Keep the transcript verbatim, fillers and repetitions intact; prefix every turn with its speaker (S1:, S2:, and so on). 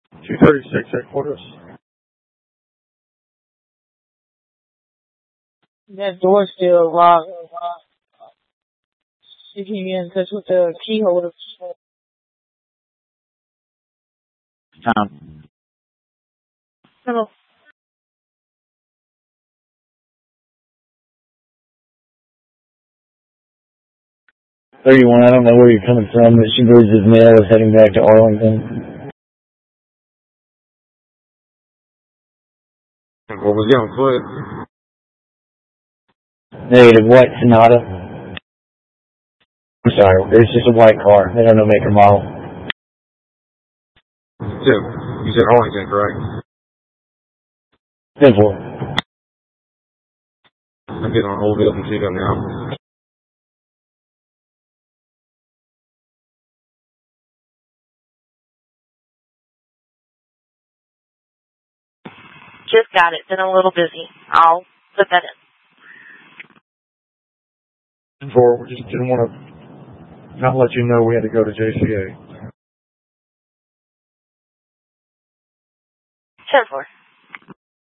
S1: two thirty-six headquarters.
S2: That door's still locked. She can get in touch with the key holder.
S3: Tom.
S2: Hello.
S3: thirty-one, I don't know where you're coming from, but she believes his mail is heading back to Arlington.
S1: What was he on foot?
S3: Negative, white Sonata. I'm sorry, it's just a white car. They don't know make or model.
S1: Tim, you said Arlington, correct?
S3: ten four.
S1: I'm getting on hold with Chico now.
S4: Just got it. Been a little busy. I'll put that in.
S1: ten four, we just didn't want to not let you know we had to go to J C A.
S4: ten four.